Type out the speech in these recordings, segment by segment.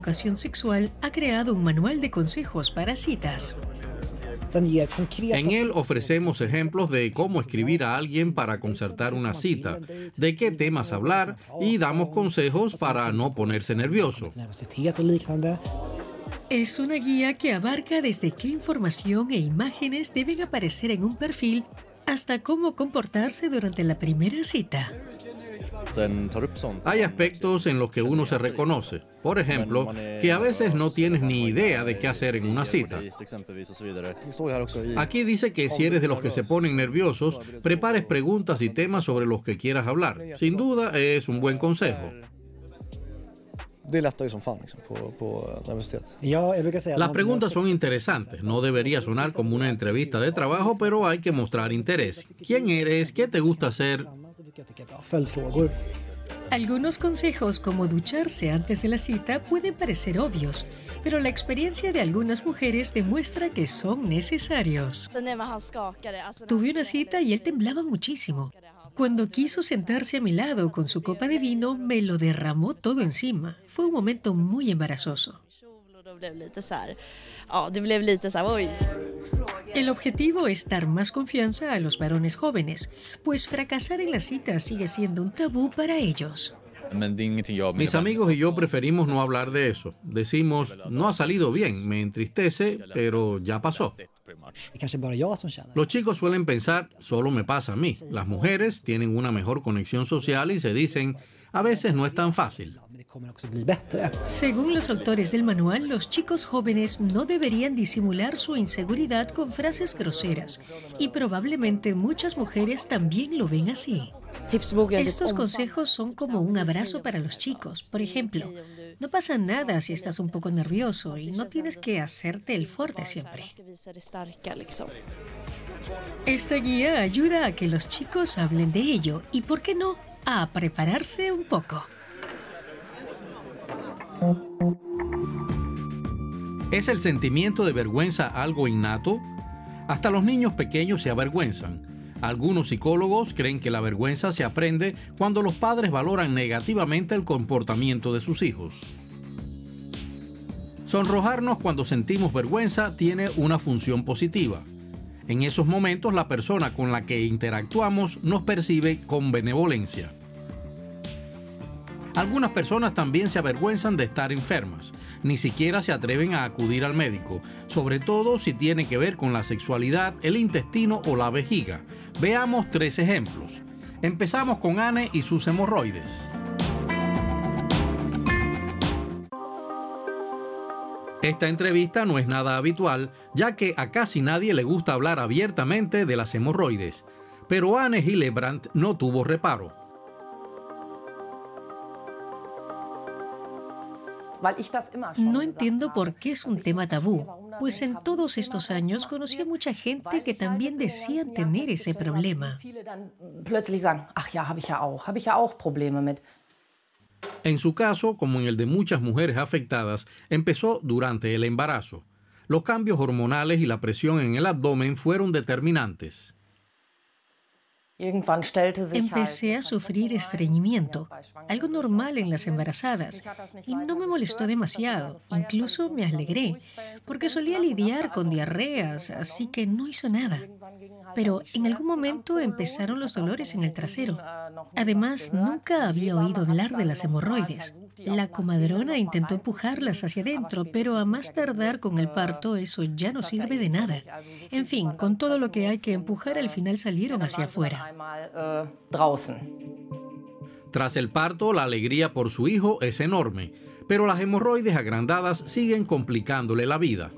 Educación sexual ha creado un manual de consejos para citas. En él ofrecemos ejemplos de cómo escribir a alguien para concertar una cita, de qué temas hablar y damos consejos para no ponerse nervioso. Es una guía que abarca desde qué información e imágenes deben aparecer en un perfil hasta cómo comportarse durante la primera cita. Hay aspectos en los que uno se reconoce. Por ejemplo, que a veces no tienes ni idea de qué hacer en una cita. Aquí dice que si eres de los que se ponen nerviosos, prepares preguntas y temas sobre los que quieras hablar. Sin duda es un buen consejo. Las preguntas son interesantes. No debería sonar como una entrevista de trabajo, pero hay que mostrar interés. ¿Quién eres? ¿Qué te gusta hacer? Algunos consejos como ducharse antes de la cita pueden parecer obvios, pero la experiencia de algunas mujeres demuestra que son necesarios. Tuve una cita y él temblaba muchísimo. Cuando quiso sentarse a mi lado con su copa de vino, me lo derramó todo encima. Fue un momento muy embarazoso. El objetivo es dar más confianza a los varones jóvenes, pues fracasar en la cita sigue siendo un tabú para ellos. Mis amigos y yo preferimos no hablar de eso. Decimos, no ha salido bien, me entristece, pero ya pasó. Los chicos suelen pensar, solo me pasa a mí. Las mujeres tienen una mejor conexión social y se dicen, a veces no es tan fácil. Según los autores del manual, los chicos jóvenes no deberían disimular su inseguridad con frases groseras, y probablemente muchas mujeres también lo ven así. Estos consejos son como un abrazo para los chicos. Por ejemplo, no pasa nada si estás un poco nervioso y no tienes que hacerte el fuerte siempre. Esta guía ayuda a que los chicos hablen de ello y, ¿por qué no?, a prepararse un poco. ¿Es el sentimiento de vergüenza algo innato? Hasta los niños pequeños se avergüenzan. Algunos psicólogos creen que la vergüenza se aprende cuando los padres valoran negativamente el comportamiento de sus hijos. Sonrojarnos cuando sentimos vergüenza tiene una función positiva. En esos momentos, la persona con la que interactuamos nos percibe con benevolencia. Algunas personas también se avergüenzan de estar enfermas. Ni siquiera se atreven a acudir al médico, sobre todo si tiene que ver con la sexualidad, el intestino o la vejiga. Veamos 3 ejemplos. Empezamos con Anne y sus hemorroides. Esta entrevista no es nada habitual, ya que a casi nadie le gusta hablar abiertamente de las hemorroides. Pero Anne Hillebrandt no tuvo reparo. No entiendo por qué es un tema tabú, pues en todos estos años conocí a mucha gente que también decían tener ese problema. En su caso, como en el de muchas mujeres afectadas, empezó durante el embarazo. Los cambios hormonales y la presión en el abdomen fueron determinantes. Empecé a sufrir estreñimiento, algo normal en las embarazadas, y no me molestó demasiado. Incluso me alegré, porque solía lidiar con diarreas, así que no hizo nada. Pero en algún momento empezaron los dolores en el trasero. Además, nunca había oído hablar de las hemorroides. La comadrona intentó empujarlas hacia adentro, pero a más tardar con el parto eso ya no sirve de nada. En fin, con todo lo que hay que empujar, al final salieron hacia afuera. Tras el parto, la alegría por su hijo es enorme, pero las hemorroides agrandadas siguen complicándole la vida.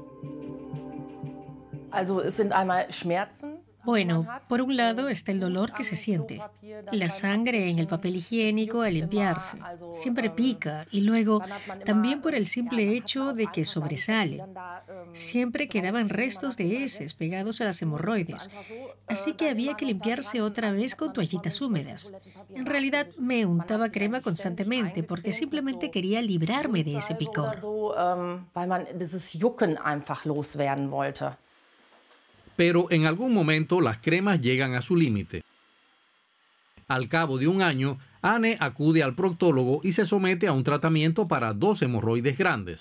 Bueno, por un lado está el dolor que se siente, la sangre en el papel higiénico al limpiarse, siempre pica, y luego también por el simple hecho de que sobresale. Siempre quedaban restos de heces pegados a las hemorroides, así que había que limpiarse otra vez con toallitas húmedas. En realidad me untaba crema constantemente porque simplemente quería librarme de ese picor. Pero en algún momento las cremas llegan a su límite. Al cabo de un año, Anne acude al proctólogo y se somete a un tratamiento para 2 hemorroides grandes.